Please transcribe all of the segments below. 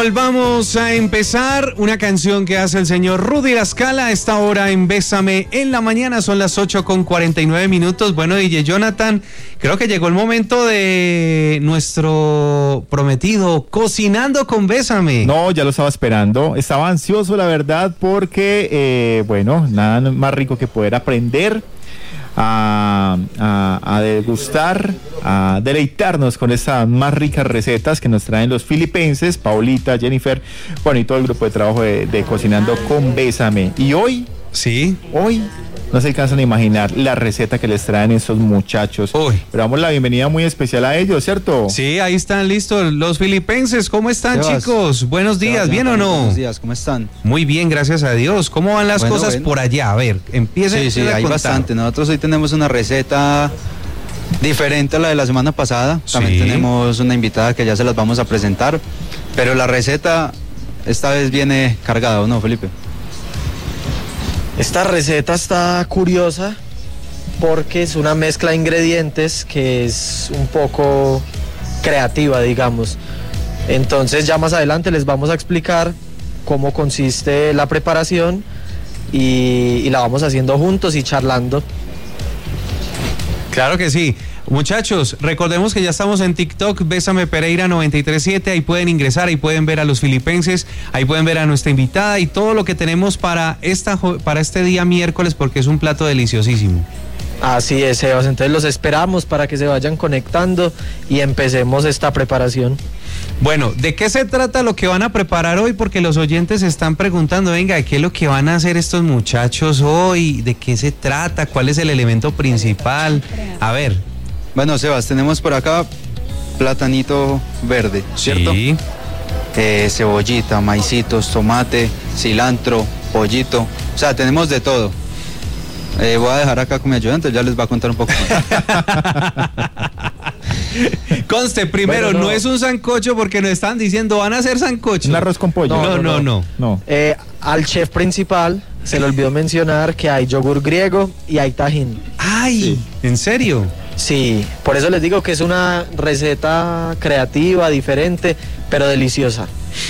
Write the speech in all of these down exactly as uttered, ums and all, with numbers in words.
Volvamos a empezar una canción que hace el señor Rudy La Scala a esta hora en Bésame en la mañana, son las ocho con cuarenta y nueve minutos. Bueno, D J Jonathan, creo que llegó el momento de nuestro prometido Cocinando con Bésame. No, ya lo estaba esperando, estaba ansioso la verdad porque, eh, bueno, nada más rico que poder aprender A, a, a degustar, a deleitarnos con estas más ricas recetas que nos traen los filipenses, Paulita, Jennifer, bueno, y todo el grupo de trabajo de, de Cocinando con Bésame. Y hoy, sí, hoy no se alcanzan a imaginar la receta que les traen estos muchachos. Uy. Pero damos la bienvenida muy especial a ellos, ¿cierto? Sí, ahí están listos los filipenses. ¿Cómo están, Sebas. chicos? Buenos días, Sebas, ¿bien o no? Buenos días, ¿cómo están? Muy bien, gracias a Dios. ¿Cómo van las Bueno, cosas bueno. por allá? A ver, empiecen. Sí, sí, a hay contar. bastante. Nosotros hoy tenemos una receta diferente a la de la semana pasada. También Sí. tenemos una invitada que ya se las vamos a presentar. Pero la receta esta vez viene cargada, ¿o no, Felipe? Esta receta está curiosa porque es una mezcla de ingredientes que es un poco creativa, digamos. Entonces ya más adelante les vamos a explicar cómo consiste la preparación y, y la vamos haciendo juntos y charlando. Claro que sí. Muchachos, recordemos que ya estamos en TikTok, Bésame Pereira noventa y tres siete, ahí pueden ingresar, ahí pueden ver a los filipenses, ahí pueden ver a nuestra invitada y todo lo que tenemos para, esta, para este día miércoles, porque es un plato deliciosísimo. Así es, Sebas. Entonces los esperamos para que se vayan conectando y empecemos esta preparación. Bueno, ¿de qué se trata lo que van a preparar hoy? Porque los oyentes están preguntando, venga, ¿qué es lo que van a hacer estos muchachos hoy? ¿De qué se trata? ¿Cuál es el elemento principal? A ver. Bueno, Sebas, tenemos por acá platanito verde, ¿cierto? Sí. Eh, cebollita, maicitos, tomate, cilantro, pollito. O sea, tenemos de todo. Eh, voy a dejar acá con mi ayudante, ya les va a contar un poco más. Conste, primero, Bueno, no. no es un sancocho porque nos están diciendo, van a hacer sancocho. Un arroz con pollo. No, no, no. No. Eh, al chef principal se le olvidó mencionar que hay yogur griego y hay tajín. Ay, ¿en serio? Sí, por eso les digo que es una receta creativa, diferente, pero deliciosa.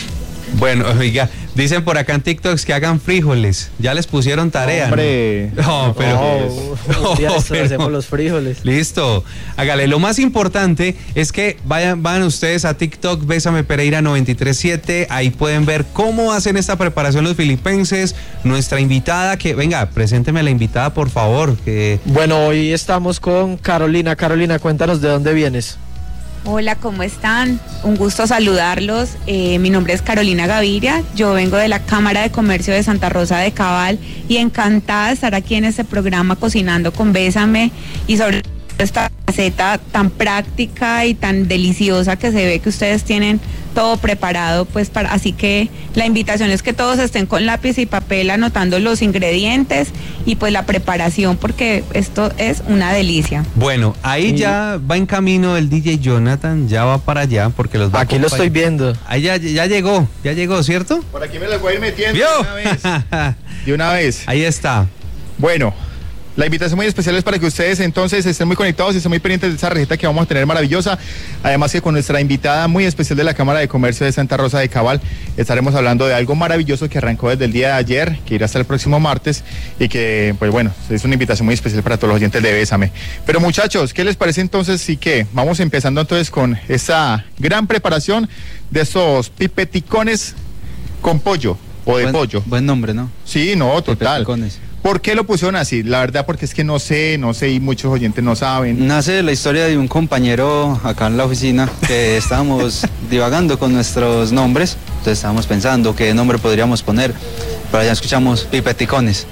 Bueno, oiga, dicen por acá en TikTok que hagan frijoles. Ya les pusieron tarea, Hombre. ¿no? No, pero... No, un día No, estos pero- hacemos los frijoles. Listo, hágale. Lo más importante es que vayan, vayan ustedes a TikTok, Bésame Pereira noventa y tres siete. Ahí pueden ver cómo hacen esta preparación los filipenses. Nuestra invitada, que venga, presénteme a la invitada, por favor. Que Bueno, hoy estamos con Carolina. Carolina, cuéntanos de dónde vienes. Hola, ¿cómo están? Un gusto saludarlos. Eh, mi nombre es Carolina Gaviria, yo vengo de la Cámara de Comercio de Santa Rosa de Cabal y encantada de estar aquí en este programa Cocinando con Bésame y sobre todo esta receta tan práctica y tan deliciosa que se ve que ustedes tienen todo preparado, pues para, así que la invitación es que todos estén con lápiz y papel anotando los ingredientes y pues la preparación, porque esto es una delicia. bueno, ahí Sí. ya va en camino el D J Jonathan, ya va para allá porque los va a Aquí lo estoy acompañar. viendo. Ahí ya, ya llegó, ya llegó, ¿cierto? Por aquí me las voy a ir metiendo ¿Vio? de una vez. De una vez. Ahí está. Bueno, la invitación muy especial es para que ustedes entonces estén muy conectados y estén muy pendientes de esa receta que vamos a tener maravillosa. Además que con nuestra invitada muy especial de la Cámara de Comercio de Santa Rosa de Cabal estaremos hablando de algo maravilloso que arrancó desde el día de ayer, que irá hasta el próximo martes y que, pues bueno, es una invitación muy especial para todos los oyentes de Bésame. Pero muchachos, ¿qué les parece entonces? Sí que vamos empezando entonces con esa gran preparación de estos pipeticones con pollo o de Buen- pollo. Buen nombre, ¿no? Sí, no, total. Pipeticones. ¿Por qué lo pusieron así? La verdad, porque es que no sé, no sé y muchos oyentes no saben. Nace la historia de un compañero acá en la oficina que estábamos divagando con nuestros nombres. Entonces estábamos pensando qué nombre podríamos poner. Pero ya escuchamos pipeticones.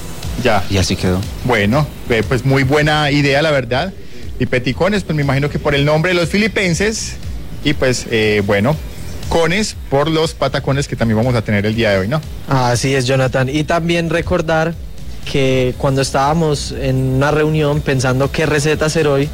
Ya, Y así quedó. bueno, eh, pues muy buena idea, la verdad. Y peticones, pues me imagino que por el nombre de los filipenses. Y pues, eh, bueno, cones por los patacones que también vamos a tener el día de hoy, ¿no? Así es, Jonathan. Y también recordar que cuando estábamos en una reunión pensando qué receta hacer hoy,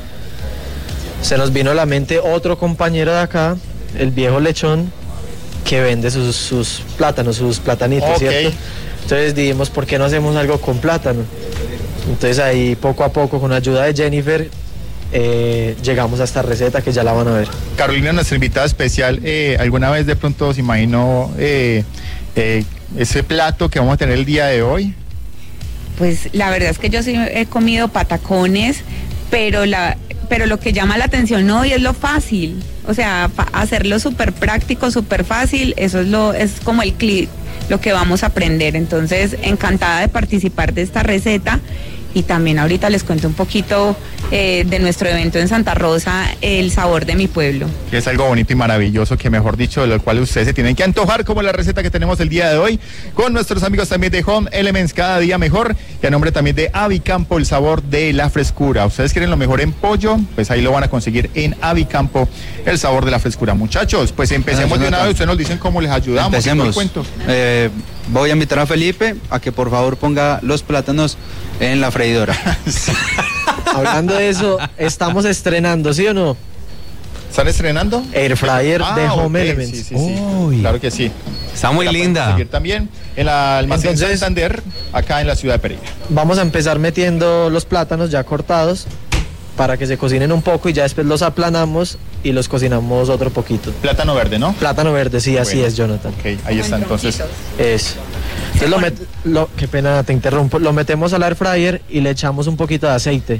se nos vino a la mente otro compañero de acá, el viejo lechón, que vende sus, sus plátanos, sus platanitos, Ok. ¿cierto? Entonces dijimos, ¿por qué no hacemos algo con plátano? Entonces ahí poco a poco, con ayuda de Jennifer, eh, llegamos a esta receta que ya la van a ver. Carolina, nuestra invitada especial, eh, ¿alguna vez de pronto se imaginó eh, eh, ese plato que vamos a tener el día de hoy? Pues la verdad es que yo sí he comido patacones, pero la pero lo que llama la atención hoy es lo fácil, o sea, hacerlo súper práctico, súper fácil, eso es lo es como el clic, lo que vamos a aprender. Entonces, encantada de participar de esta receta. Y también ahorita les cuento un poquito eh, de nuestro evento en Santa Rosa, El Sabor de mi Pueblo. Que es algo bonito y maravilloso, que mejor dicho, de lo cual ustedes se tienen que antojar, como la receta que tenemos el día de hoy, con nuestros amigos también de Home Elements, cada día mejor, y a nombre también de Avicampo, el sabor de la frescura. ¿Ustedes quieren lo mejor en pollo? Pues ahí lo van a conseguir en Avicampo, el sabor de la frescura. Muchachos, pues empecemos de una vez, ustedes nos dicen cómo les ayudamos. Empecemos. Eh, voy a invitar a Felipe a que por favor ponga los plátanos en la freidora. Sí. Hablando de eso, estamos estrenando, ¿sí o no? ¿Están estrenando? Air fryer ah, de Home okay. Elements. Sí, sí, sí. Uy. Claro que sí. Está muy La pueden linda. conseguir también en la almacén Entonces, Santander, acá en la ciudad de Pereira. Vamos a empezar metiendo los plátanos ya cortados para que se cocinen un poco y ya después los aplanamos y los cocinamos otro poquito. Plátano verde, ¿no? Plátano verde, sí, así Bueno, es, Jonathan. Ok, ahí está entonces. Eso. Entonces lo met- lo, qué pena, te interrumpo. Lo metemos al air fryer y le echamos un poquito de aceite.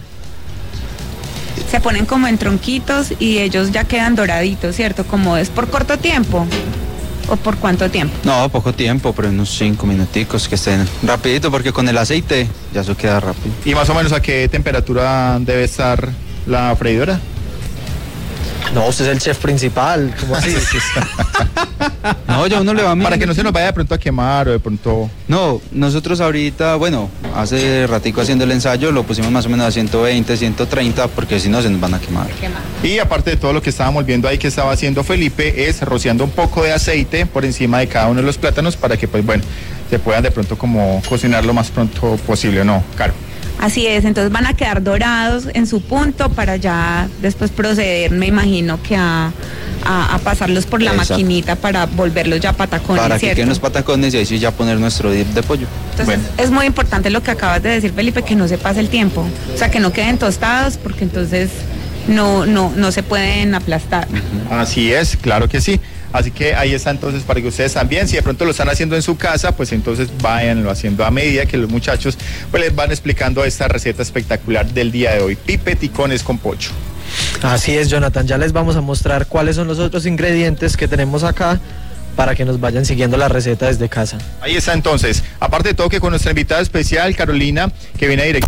Se ponen como en tronquitos y ellos ya quedan doraditos, ¿cierto? Como es por corto tiempo. ¿O por cuánto tiempo? No, poco tiempo, pero unos cinco minuticos que estén rapidito, porque con el aceite ya eso queda rápido. ¿Y más o menos a qué temperatura debe estar la freidora? No, usted es el chef principal, ¿cómo así? No, ya uno le va a Para que no se nos vaya de pronto a quemar o de pronto... No, nosotros ahorita, bueno, hace ratico haciendo el ensayo lo pusimos más o menos a ciento veinte, ciento treinta, porque si no se nos van a quemar. Y aparte de todo lo que estábamos viendo ahí que estaba haciendo Felipe, es rociando un poco de aceite por encima de cada uno de los plátanos para que, pues bueno, se puedan de pronto como cocinar lo más pronto posible, ¿no? Claro. Así es, entonces van a quedar dorados en su punto para ya después proceder, me imagino que a, a, a pasarlos por la Exacto. maquinita para volverlos ya patacones, Para que ¿cierto? queden los patacones y ahí sí ya poner nuestro dip de pollo. Entonces Bueno. es muy importante lo que acabas de decir, Felipe, que no se pase el tiempo, o sea, que no queden tostados porque entonces no, no, no se pueden aplastar. Así es, claro que sí. Así que ahí está entonces para que ustedes también, si de pronto lo están haciendo en su casa, pues entonces váyanlo haciendo a medida que los muchachos pues les van explicando esta receta espectacular del día de hoy, pipeticones con pollo. Así es, Jonathan. Ya les vamos a mostrar cuáles son los otros ingredientes que tenemos acá para que nos vayan siguiendo la receta desde casa. Ahí está entonces, aparte de todo que con nuestra invitada especial, Carolina, que viene directo.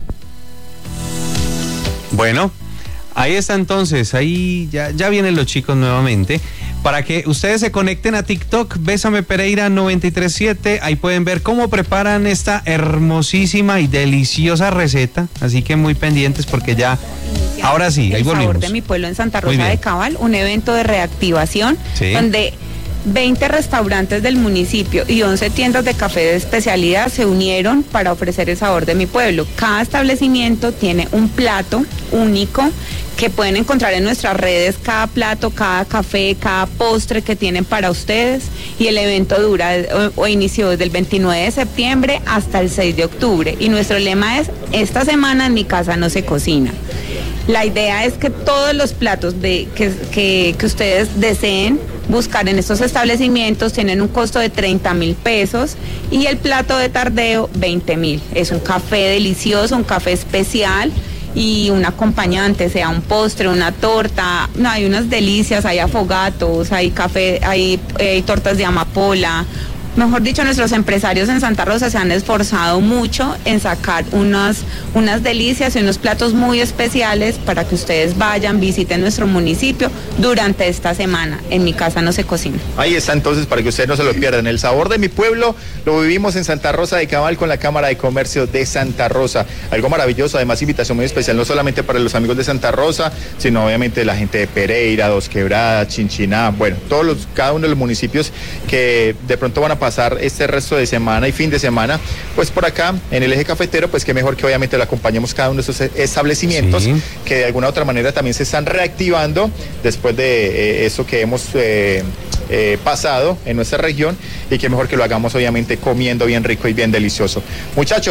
Bueno, ahí está entonces, ahí ya, ya vienen los chicos nuevamente. Para que ustedes se conecten a TikTok, Bésame Pereira noventa y tres siete, ahí pueden ver cómo preparan esta hermosísima y deliciosa receta. Así que muy pendientes porque ya, ahora sí, ahí El volvimos. Sabor de mi Pueblo en Santa Muy Rosa bien. de Cabal, un evento de reactivación Sí. donde veinte restaurantes del municipio y once tiendas de café de especialidad se unieron para ofrecer el sabor de mi pueblo. Cada establecimiento tiene un plato único que pueden encontrar en nuestras redes, cada plato, cada café, cada postre que tienen para ustedes, y el evento dura o, o inició desde el veintinueve de septiembre hasta el seis de octubre y nuestro lema es: esta semana en mi casa no se cocina. La idea es que todos los platos de, que, que, que ustedes deseen buscar en estos establecimientos tienen un costo de treinta mil pesos y el plato de tardeo veinte mil. Es un café delicioso, un café especial y un acompañante, sea un postre, una torta. No, hay unas delicias, hay afogatos, hay café, hay, hay tortas de amapola. Mejor dicho, nuestros empresarios en Santa Rosa se han esforzado mucho en sacar unas, unas delicias y unos platos muy especiales para que ustedes vayan, visiten nuestro municipio durante esta semana. En mi casa no se cocina. Ahí está entonces para que ustedes no se lo pierdan. El sabor de mi pueblo lo vivimos en Santa Rosa de Cabal con la Cámara de Comercio de Santa Rosa. Algo maravilloso, además invitación muy especial, no solamente para los amigos de Santa Rosa, sino obviamente la gente de Pereira, Dos Quebradas, Chinchiná, bueno, todos los, cada uno de los municipios que de pronto van a pasar este resto de semana y fin de semana, pues por acá en el eje cafetero, pues qué mejor que obviamente lo acompañemos cada uno de esos establecimientos Sí. que de alguna u otra manera también se están reactivando después de eh, eso que hemos eh, eh, pasado en nuestra región, y que mejor que lo hagamos obviamente comiendo bien rico y bien delicioso. Muchachos,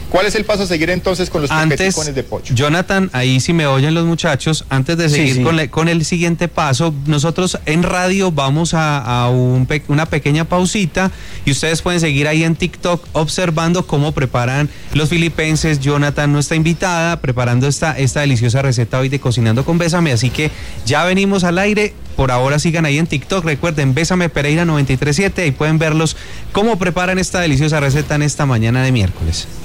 ¿Cuál es el paso a seguir entonces con los Antes, pipeticones de pollo? Jonathan, ahí si me oyen los muchachos, antes de seguir Sí, sí. Con, le- con el siguiente paso, nosotros en radio vamos a, a un pe- una pequeña pausita y ustedes pueden seguir ahí en TikTok observando cómo preparan los filipenses. Jonathan, nuestra invitada, preparando esta, esta deliciosa receta hoy de Cocinando con Bésame, así que ya venimos al aire. Por ahora sigan ahí en TikTok, recuerden, Bésame Pereira noventa y tres punto siete, ahí pueden verlos cómo preparan esta deliciosa receta en esta mañana de miércoles.